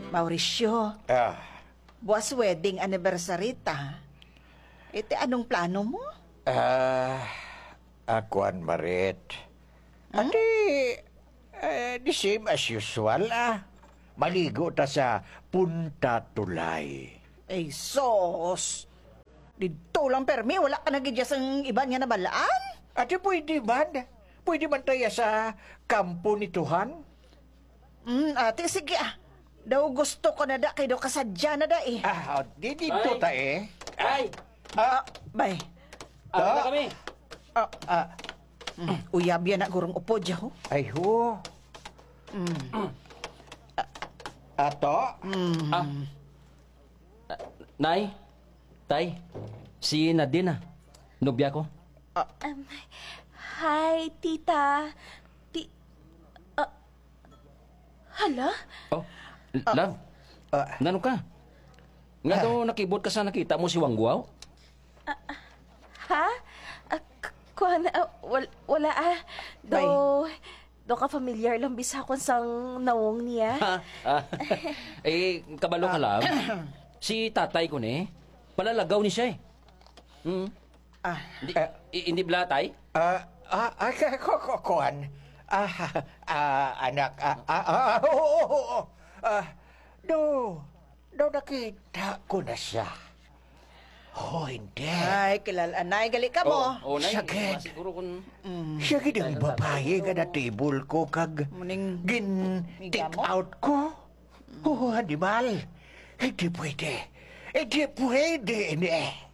Mauricio, Ah, buwas wedding anniversary ta. Iti anong plano mo? akuan Marit. Ati, the same as usual, Maligo ta sa Punta Tulay. Ay, sos! Dito lang permi, wala ka nagidyas ang iba niya na balaan? Ati, pwede man? Pwede man tayo sa kampo ni Tuhan? Ate, sige Daw gusto ko na da, kay daw kasadya na da eh. Di dito ta eh. Ay! Bay. Ano na kami? Uyab yan na gurong upo dya ho. Ay ho. Ato? Nay? Tay? Si Nadine nobya ko. Hi, tita. Hala? Oh, love. Nano ka? Nga daw nakibot ka sa nakita mo si Wangguaw? Ha? Wala Do ka familiar lang bisa ko sang nawong niya. Kabalo ka lang. Si tatay ko ni, palalagaw ni siya eh. Hindi bla tay? Kuan. Anak. Oo. Do nakita ko na siya. Hindi. Ay, kilalanay, gali ka mo. Nay. Sakit. Siguro kung... Siya gidang babae nga na table ko kag Muning take out ko. Animal. Hindi pwede. Hindi pwede.